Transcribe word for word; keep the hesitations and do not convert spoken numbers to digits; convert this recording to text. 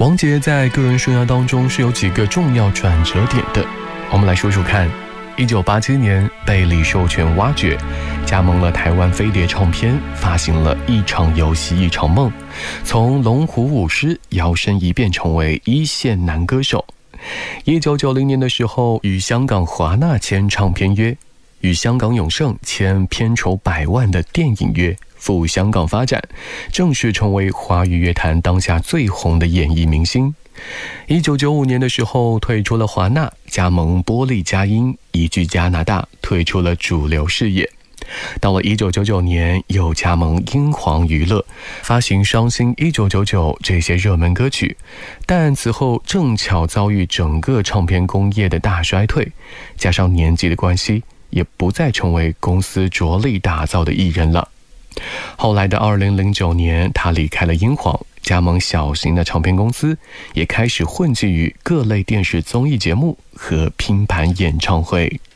王杰在个人生涯当中是有几个重要转折点的，我们来说说看。一九八七年被李寿全挖掘，加盟了台湾飞碟唱片，发行了一场游戏一场梦，从龙虎舞狮摇身一变成为一线男歌手。一九九零年的时候，与香港华纳签唱片约，与香港永盛签片酬百万的电影约，赴香港发展，正式成为华语乐坛当下最红的演艺明星。一九九五年的时候退出了华纳，加盟波丽佳音，移居加拿大，退出了主流事业。到了一九九九年又加盟英皇娱乐，发行《伤心一九九九》这些热门歌曲，但此后正巧遭遇整个唱片工业的大衰退，加上年纪的关系，也不再成为公司着力打造的艺人了。后来的二零零九年，他离开了英皇，加盟小型的唱片公司，也开始混迹于各类电视综艺节目和拼盘演唱会。